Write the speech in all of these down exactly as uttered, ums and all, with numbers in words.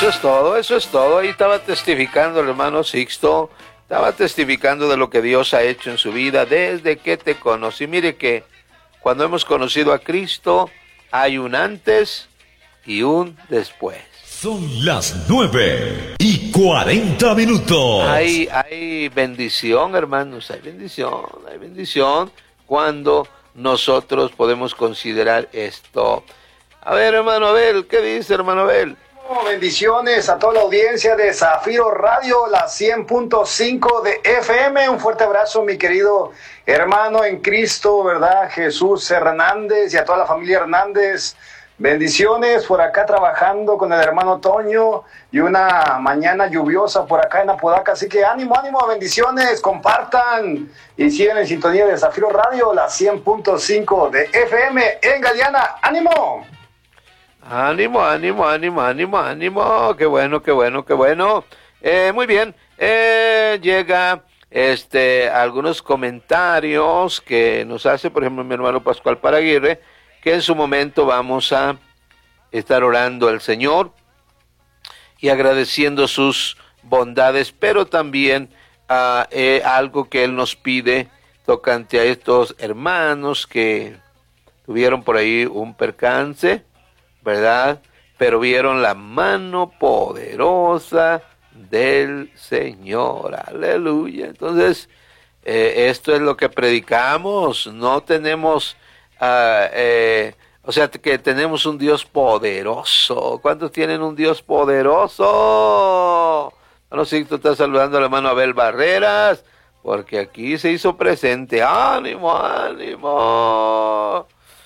Eso es todo, eso es todo. Ahí estaba testificando el hermano Sixto, estaba testificando de lo que Dios ha hecho en su vida desde que te conocí. Mire que cuando hemos conocido a Cristo hay un antes y un después. Son las nueve y cuarenta minutos. Hay, hay bendición, hermanos, hay bendición, hay bendición cuando nosotros podemos considerar esto. A ver, hermano Abel, ¿qué dice, hermano Abel? Bendiciones a toda la audiencia de Zafiro Radio, la cien punto cinco de F M. Un fuerte abrazo, mi querido hermano en Cristo, ¿verdad? Jesús Hernández y a toda la familia Hernández. Bendiciones por acá trabajando con el hermano Toño y una mañana lluviosa por acá en Apodaca. Así que ánimo, ánimo, bendiciones, compartan y sigan en sintonía de Zafiro Radio, la cien punto cinco de F M en Galeana. ¡Ánimo! Ánimo, ánimo, ánimo, ánimo, ánimo. Qué bueno, qué bueno, qué bueno. Eh, muy bien. Eh, llega este algunos comentarios que nos hace, por ejemplo, mi hermano Pascual Paraguirre, que en su momento vamos a estar orando al Señor y agradeciendo sus bondades, pero también uh, eh, algo que Él nos pide tocante a estos hermanos que tuvieron por ahí un percance, ¿verdad? Pero vieron la mano poderosa del Señor. Aleluya. Entonces, eh, esto es lo que predicamos. No tenemos, uh, eh, o sea, que tenemos un Dios poderoso. ¿Cuántos tienen un Dios poderoso? Bueno, sí, tú estás saludando al hermano Abel Barreras, porque aquí se hizo presente. ¡Ánimo, ánimo!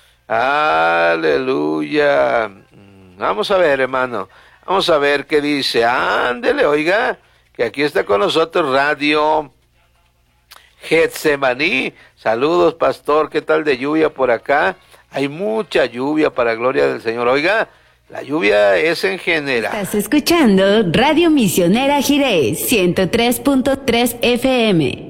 Aleluya. Vamos a ver, hermano. Vamos a ver qué dice. Ándele, oiga, que aquí está con nosotros Radio Getsemaní. Saludos, pastor. ¿Qué tal de lluvia por acá? Hay mucha lluvia para gloria del Señor. Oiga, la lluvia es en general. Estás escuchando Radio Misionera Jiré, ciento tres punto tres F M.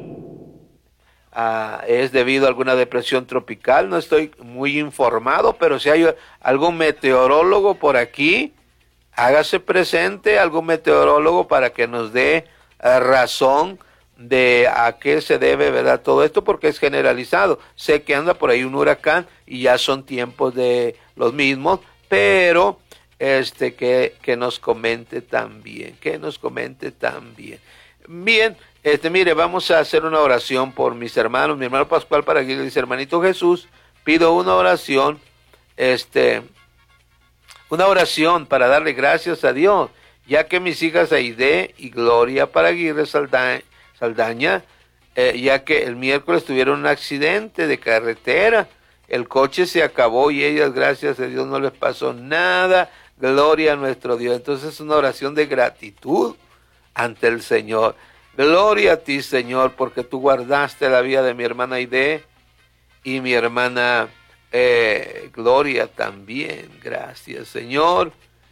Uh, es debido a alguna depresión tropical, no estoy muy informado, pero si hay algún meteorólogo por aquí, hágase presente, algún meteorólogo para que nos dé uh, razón de a qué se debe, ¿verdad? Todo esto, porque es generalizado. Sé que anda por ahí un huracán y ya son tiempos de los mismos, pero este que, que nos comente también, que nos comente también. Bien. Este, mire, vamos a hacer una oración por mis hermanos. Mi hermano Pascual Paraguirre dice: hermanito Jesús, pido una oración, este, una oración para darle gracias a Dios, ya que mis hijas Aide y Gloria Paraguirre Saldaña, Saldaña eh, ya que el miércoles tuvieron un accidente de carretera, el coche se acabó y ellas, gracias a Dios, no les pasó nada. Gloria a nuestro Dios. Entonces es una oración de gratitud ante el Señor. Gloria a ti, Señor, porque tú guardaste la vida de mi hermana Aide y mi hermana eh, Gloria también. Gracias, Señor,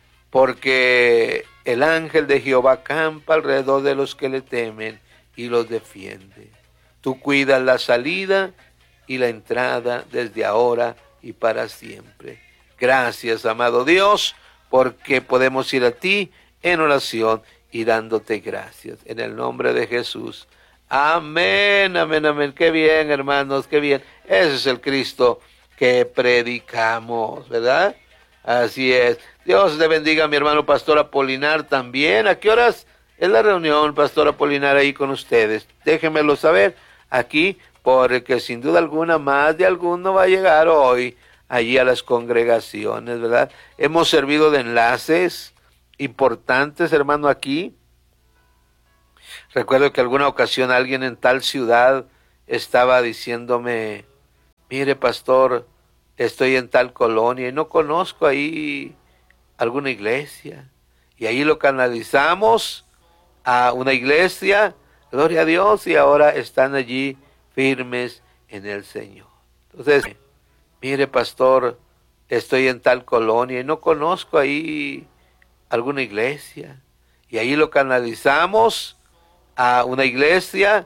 porque el ángel de Jehová campa alrededor de los que le temen y los defiende. Tú cuidas la salida y la entrada desde ahora y para siempre. Gracias, amado Dios, porque podemos ir a ti en oración y dándote gracias, en el nombre de Jesús. Amén, amén, amén. Qué bien, hermanos, qué bien. Ese es el Cristo que predicamos, ¿verdad? Así es. Dios te bendiga, mi hermano Pastor Apolinar también. ¿A qué horas es la reunión, Pastor Apolinar, ahí con ustedes? Déjenmelo saber aquí, porque sin duda alguna más de alguno va a llegar hoy allí a las congregaciones, ¿verdad? Hemos servido de enlaces importantes, hermano, aquí. Recuerdo que alguna ocasión alguien en tal ciudad estaba diciéndome: mire, pastor, estoy en tal colonia y no conozco ahí alguna iglesia. Y ahí lo canalizamos a una iglesia, gloria a Dios, y ahora están allí firmes en el Señor. Entonces, mire, pastor, estoy en tal colonia y no conozco ahí alguna iglesia, y ahí lo canalizamos a una iglesia,